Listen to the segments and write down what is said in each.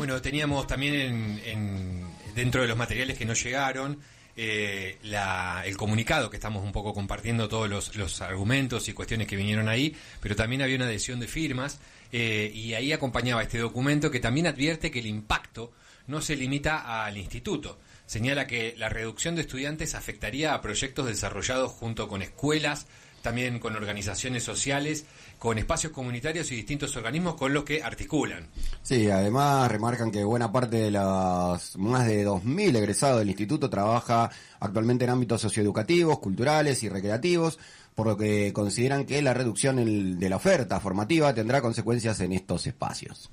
Bueno, teníamos también dentro de los materiales que nos llegaron el comunicado que estamos un poco compartiendo, todos los argumentos y cuestiones que vinieron ahí, pero también había una adhesión de firmas y ahí acompañaba este documento que también advierte que el impacto no se limita al instituto. Señala que la reducción de estudiantes afectaría a proyectos desarrollados junto con escuelas, también con organizaciones sociales, con espacios comunitarios y distintos organismos con los que articulan. Sí, además remarcan que buena parte de los más de 2.000 egresados del instituto trabaja actualmente en ámbitos socioeducativos, culturales y recreativos, por lo que consideran que la reducción de la oferta formativa tendrá consecuencias en estos espacios.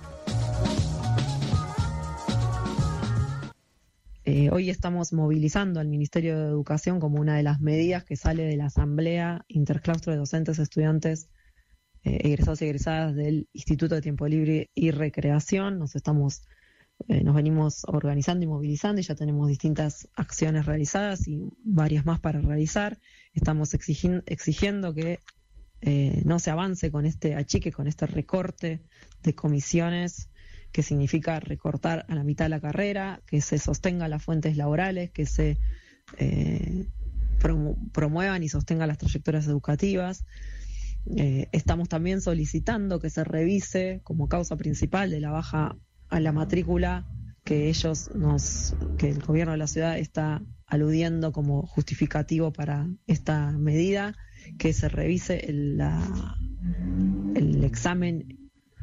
Hoy estamos movilizando al Ministerio de Educación como una de las medidas que sale de la Asamblea Interclaustro de Docentes, Estudiantes, egresados y egresadas del Instituto de Tiempo Libre y Recreación. Nos venimos organizando y movilizando y ya tenemos distintas acciones realizadas y varias más para realizar. Estamos exigiendo que no se avance con este achique, con este recorte de comisiones, que significa recortar a la mitad de la carrera, que se sostengan las fuentes laborales, que se promuevan y sostengan las trayectorias educativas. Estamos también solicitando que se revise como causa principal de la baja a la matrícula que el gobierno de la ciudad está aludiendo como justificativo para esta medida, que se revise el examen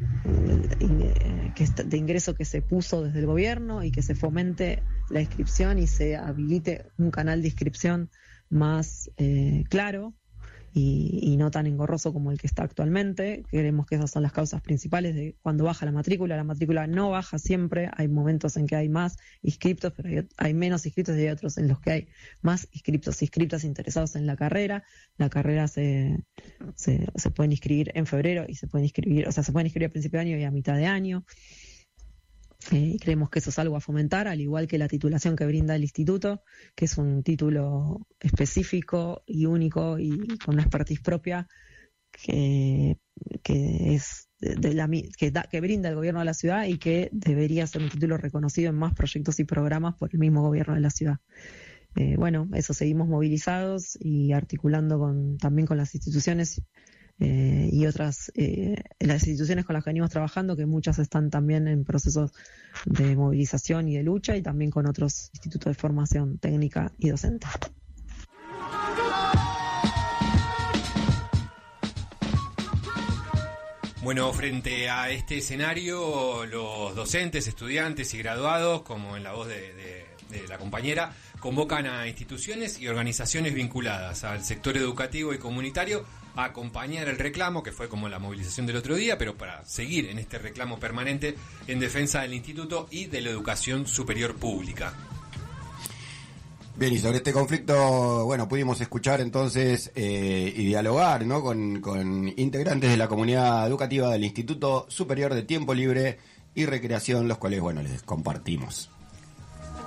de ingreso que se puso desde el gobierno y que se fomente la inscripción y se habilite un canal de inscripción más claro y no tan engorroso como el que está actualmente. Creemos que esas son las causas principales de cuando baja la matrícula. La matrícula no baja siempre, hay momentos en que hay más inscriptos, pero hay menos inscriptos y hay otros en los que hay más inscriptos e inscriptas interesados en la carrera. La carrera se pueden inscribir en febrero y se pueden inscribir a principio de año y a mitad de año. Y creemos que eso es algo a fomentar, al igual que la titulación que brinda el instituto, que es un título específico y único y con una expertise propia que brinda el gobierno de la ciudad y que debería ser un título reconocido en más proyectos y programas por el mismo gobierno de la ciudad. Eso, seguimos movilizados y articulando también con las instituciones y otras, las instituciones con las que venimos trabajando, que muchas están también en procesos de movilización y de lucha, y también con otros institutos de formación técnica y docente. Bueno, frente a este escenario, los docentes, estudiantes y graduados, como en la voz de la compañera, convocan a instituciones y organizaciones vinculadas al sector educativo y comunitario a acompañar el reclamo, que fue como la movilización del otro día, pero para seguir en este reclamo permanente en defensa del instituto y de la educación superior pública. Bien, y sobre este conflicto, pudimos escuchar entonces y dialogar, ¿no?, con integrantes de la comunidad educativa del Instituto Superior de Tiempo Libre y Recreación, los cuales, les compartimos.